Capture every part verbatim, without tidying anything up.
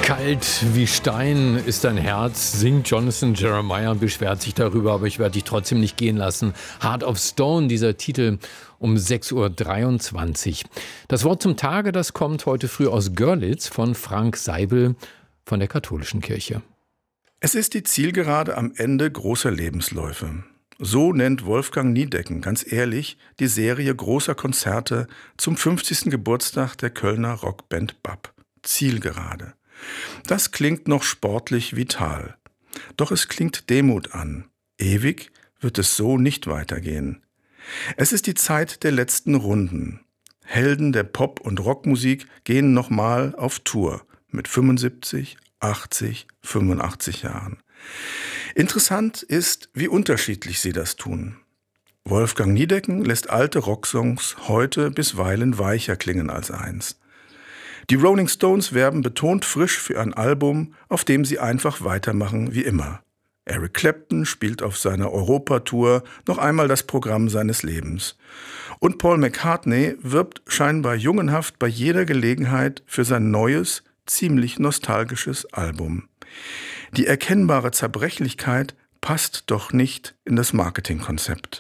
Kalt wie Stein ist dein Herz, singt Jonathan Jeremiah und beschwert sich darüber, aber ich werde dich trotzdem nicht gehen lassen. Heart of Stone, dieser Titel um sechs Uhr dreiundzwanzig. Das Wort zum Tage, das kommt heute früh aus Görlitz von Frank Seibel von der Katholischen Kirche. Es ist die Zielgerade am Ende großer Lebensläufe. So nennt Wolfgang Niedecken ganz ehrlich die Serie großer Konzerte zum fünfzigsten Geburtstag der Kölner Rockband B A P. Zielgerade. Das klingt noch sportlich vital. Doch es klingt Demut an. Ewig wird es so nicht weitergehen. Es ist die Zeit der letzten Runden. Helden der Pop- und Rockmusik gehen nochmal auf Tour mit fünfundsiebzig, achtzig, fünfundachtzig Jahren. Interessant ist, wie unterschiedlich sie das tun. Wolfgang Niedecken lässt alte Rocksongs heute bisweilen weicher klingen als einst. Die Rolling Stones werben betont frisch für ein Album, auf dem sie einfach weitermachen wie immer. Eric Clapton spielt auf seiner Europatour noch einmal das Programm seines Lebens. Und Paul McCartney wirbt scheinbar jungenhaft bei jeder Gelegenheit für sein neues, ziemlich nostalgisches Album. Die erkennbare Zerbrechlichkeit passt doch nicht in das Marketingkonzept.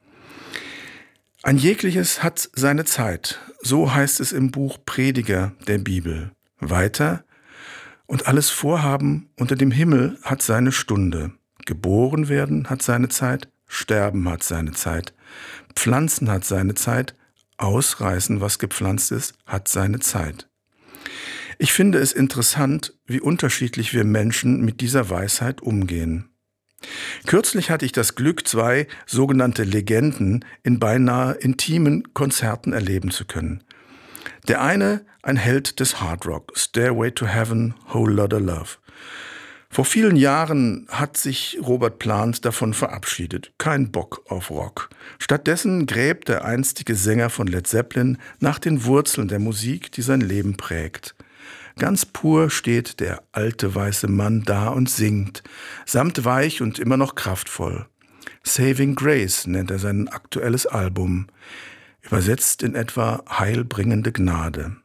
Ein jegliches hat seine Zeit, so heißt es im Buch Prediger der Bibel. Weiter: Und alles Vorhaben unter dem Himmel hat seine Stunde. Geboren werden hat seine Zeit, sterben hat seine Zeit, pflanzen hat seine Zeit, ausreißen, was gepflanzt ist, hat seine Zeit. Ich finde es interessant, wie unterschiedlich wir Menschen mit dieser Weisheit umgehen. Kürzlich hatte ich das Glück, zwei sogenannte Legenden in beinahe intimen Konzerten erleben zu können. Der eine, ein Held des Hard Rock, Stairway to Heaven, Whole Lotta Love. Vor vielen Jahren hat sich Robert Plant davon verabschiedet. Kein Bock auf Rock. Stattdessen gräbt der einstige Sänger von Led Zeppelin nach den Wurzeln der Musik, die sein Leben prägt. Ganz pur steht der alte weiße Mann da und singt, samtweich und immer noch kraftvoll. Saving Grace nennt er sein aktuelles Album, übersetzt in etwa heilbringende Gnade.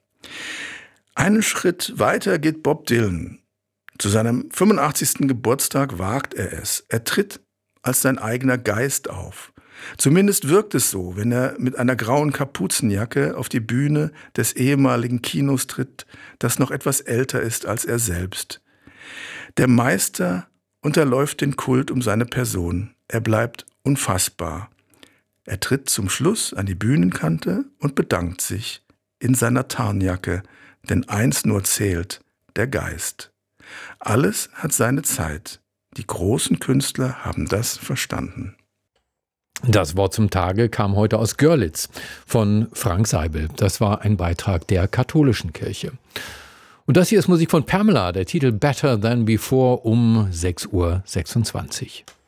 Einen Schritt weiter geht Bob Dylan. Zu seinem fünfundachtzigsten Geburtstag wagt er es. Er tritt als sein eigener Geist auf. Zumindest wirkt es so, wenn er mit einer grauen Kapuzenjacke auf die Bühne des ehemaligen Kinos tritt, das noch etwas älter ist als er selbst. Der Meister unterläuft den Kult um seine Person. Er bleibt unfassbar. Er tritt zum Schluss an die Bühnenkante und bedankt sich in seiner Tarnjacke, denn eins nur zählt, der Geist. Alles hat seine Zeit. Die großen Künstler haben das verstanden. Das Wort zum Tage kam heute aus Görlitz von Frank Seibel. Das war ein Beitrag der Katholischen Kirche. Und das hier ist Musik von Pamela, der Titel Better Than Before um sechs Uhr sechsundzwanzig.